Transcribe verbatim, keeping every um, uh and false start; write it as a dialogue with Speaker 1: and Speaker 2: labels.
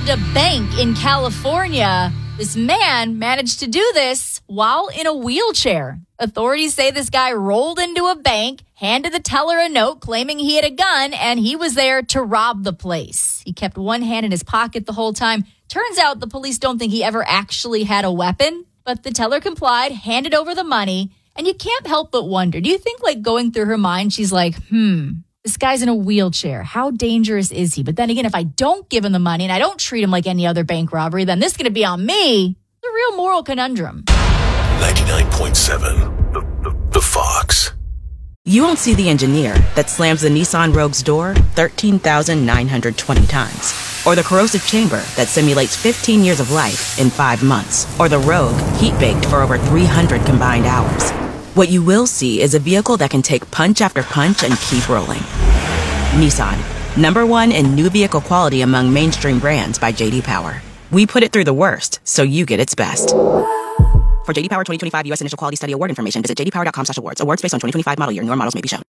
Speaker 1: robbed a bank in California. This man managed to do this while in a wheelchair. Authorities say this guy rolled into a bank, handed the teller a note claiming he had a gun, and he was there to rob the place. He kept one hand in his pocket the whole time. Turns out the police don't think he ever actually had a weapon, but the teller complied, handed over the money, and you can't help but wonder, do you think, like, going through her mind, she's like, hmm, this guy's in a wheelchair. How dangerous is he? But then again, if I don't give him the money and I don't treat him like any other bank robbery, then this is going to be on me. It's a real moral conundrum.
Speaker 2: ninety-nine point seven, the, the, the Fox.
Speaker 3: You won't see the engineer that slams the Nissan Rogue's door thirteen thousand nine hundred twenty times. Or the corrosive chamber that simulates fifteen years of life in five months. Or the Rogue heat-baked for over three hundred combined hours. What you will see is a vehicle that can take punch after punch and keep rolling. Nissan, number one in new vehicle quality among mainstream brands by J D Power. We put it through the worst, so you get its best. For J D Power twenty twenty-five U S Initial Quality Study Award information, visit j d power dot com slash awards. Awards based on twenty twenty-five model year. Newer models may be shown.